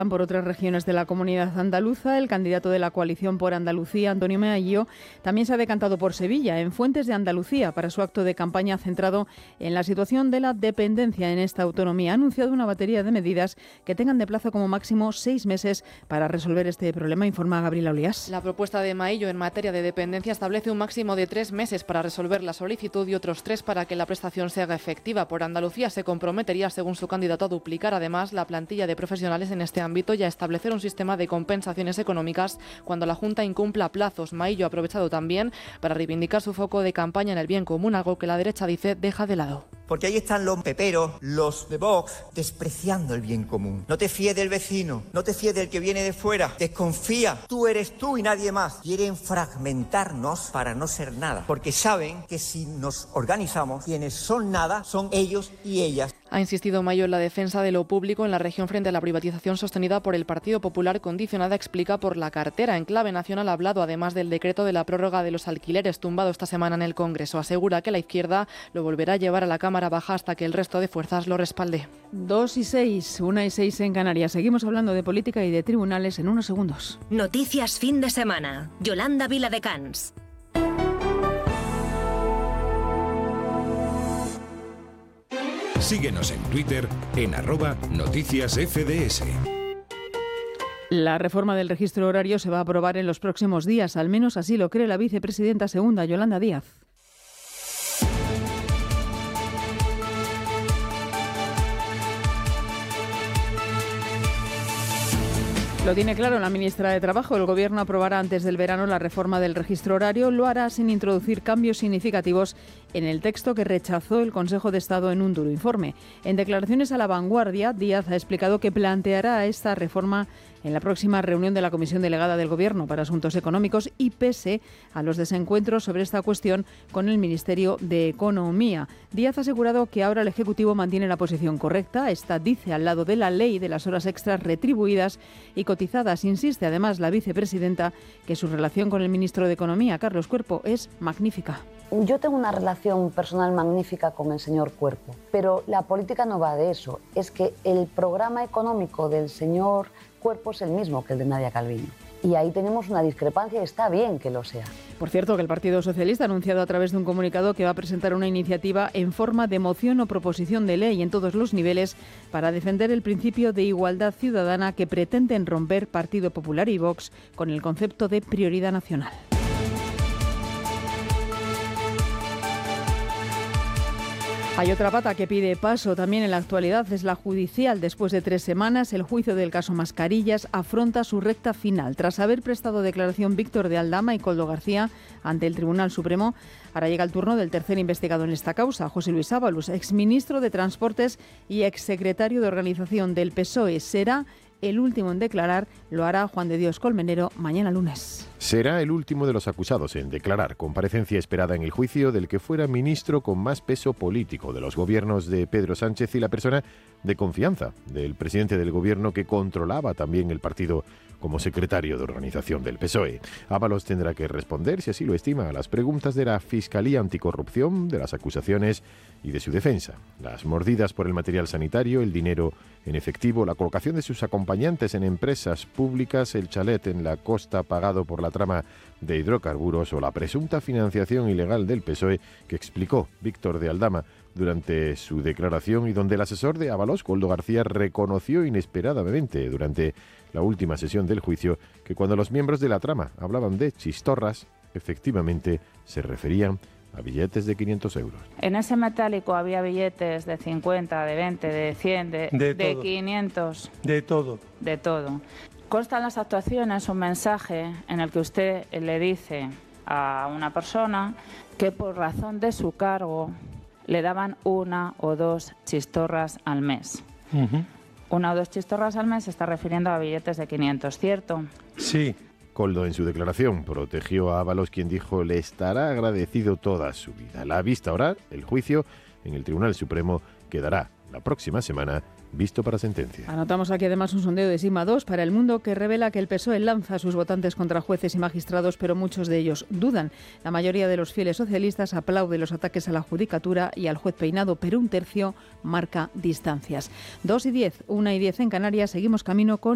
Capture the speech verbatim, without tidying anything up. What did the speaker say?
Por otras regiones de la comunidad andaluza, el candidato de la coalición por Andalucía, Antonio Meaillo, también se ha decantado por Sevilla, en Fuentes de Andalucía, para su acto de campaña centrado en la situación de la dependencia en esta autonomía. Ha anunciado una batería de medidas que tengan de plazo como máximo seis meses para resolver este problema, informa Gabriela Olías. La propuesta de Meaillo en materia de dependencia establece un máximo de tres meses para resolver la solicitud y otros tres para que la prestación se haga efectiva. Por Andalucía se comprometería, según su candidato, a duplicar además la plantilla de profesionales en este ámbito y a establecer un sistema de compensaciones económicas cuando la Junta incumpla plazos. Meaillo ha aprovechado también para reivindicar su foco de campaña en el bien común, algo que la derecha dice deja de lado. Porque ahí están los peperos, los de Vox, despreciando el bien común. No te fíes del vecino, no te fíes del que viene de fuera, desconfía, tú eres tú y nadie más. Quieren fragmentarnos para no ser nada, porque saben que si nos organizamos, quienes son nada son ellos y ellas. Ha insistido Meaillo en la defensa de lo público en la región frente a la privatización sostenida por el Partido Popular, condicionada, explica, por la cartera. En clave nacional ha hablado además del decreto de la prórroga de los alquileres tumbado esta semana en el Congreso. Asegura que la izquierda lo volverá a llevar a la Cámara Baja hasta que el resto de fuerzas lo respalde. Dos y seis, una y seis en Canarias. Seguimos hablando de política y de tribunales en unos segundos. Noticias fin de semana. Yolanda Viladecans. Síguenos en Twitter en arroba noticias F D S. La reforma del registro horario se va a aprobar en los próximos días, al menos así lo cree la vicepresidenta segunda, Yolanda Díaz. Lo tiene claro la ministra de Trabajo. El Gobierno aprobará antes del verano la reforma del registro horario. Lo hará sin introducir cambios significativos en el texto que rechazó el Consejo de Estado en un duro informe. En declaraciones a La Vanguardia, Díaz ha explicado que planteará esta reforma en la próxima reunión de la Comisión Delegada del Gobierno para Asuntos Económicos y pese a los desencuentros sobre esta cuestión con el Ministerio de Economía. Díaz ha asegurado que ahora el Ejecutivo mantiene la posición correcta. Esta, dice, al lado de la ley de las horas extras retribuidas y cotizadas. Insiste además la vicepresidenta que su relación con el ministro de Economía, Carlos Cuerpo, es magnífica. Yo tengo una relación personal magnífica con el señor Cuerpo, pero la política no va de eso. Es que el programa económico del señor Cuerpo es el mismo que el de Nadia Calviño. Y ahí tenemos una discrepancia y está bien que lo sea. Por cierto, que el Partido Socialista ha anunciado a través de un comunicado que va a presentar una iniciativa en forma de moción o proposición de ley en todos los niveles para defender el principio de igualdad ciudadana que pretenden romper Partido Popular y Vox con el concepto de prioridad nacional. Hay otra pata que pide paso también en la actualidad, es la judicial. Después de tres semanas, el juicio del caso Mascarillas afronta su recta final. Tras haber prestado declaración Víctor de Aldama y Koldo García ante el Tribunal Supremo, ahora llega el turno del tercer investigado en esta causa, José Luis Ábalos, exministro de Transportes y exsecretario de Organización del P S O E. Será el último en declarar, lo hará Juan de Dios Colmenero mañana lunes. Será el último de los acusados en declarar. Comparecencia esperada en el juicio del que fuera ministro con más peso político de los gobiernos de Pedro Sánchez y la persona de confianza del presidente del gobierno que controlaba también el partido como secretario de organización del P S O E. Ábalos tendrá que responder, si así lo estima, a las preguntas de la Fiscalía Anticorrupción, de las acusaciones y de su defensa. Las mordidas por el material sanitario, el dinero en efectivo, la colocación de sus acompañantes en empresas públicas, el chalet en la costa pagado por la trama de hidrocarburos o la presunta financiación ilegal del P S O E que explicó Víctor de Aldama durante su declaración y donde el asesor de Ábalos, Koldo García, reconoció inesperadamente durante la última sesión del juicio que cuando los miembros de la trama hablaban de chistorras, efectivamente se referían a billetes de quinientos euros. En ese metálico había billetes de cincuenta, de veinte, de cien, de, de, de quinientos. De todo. De todo. Consta en las actuaciones un mensaje en el que usted le dice a una persona que por razón de su cargo le daban una o dos chistorras al mes. Uh-huh. Una o dos chistorras al mes se está refiriendo a billetes de quinientos, ¿cierto? Sí. Koldo, en su declaración, protegió a Ábalos, quien dijo le estará agradecido toda su vida. La vista ahora, el juicio en el Tribunal Supremo quedará la próxima semana visto para sentencia. Anotamos aquí además un sondeo de Sigma dos para El Mundo que revela que el P S O E lanza a sus votantes contra jueces y magistrados, pero muchos de ellos dudan. La mayoría de los fieles socialistas aplaude los ataques a la judicatura y al juez Peinado, pero un tercio marca distancias. Dos y diez, una y diez en Canarias, seguimos camino con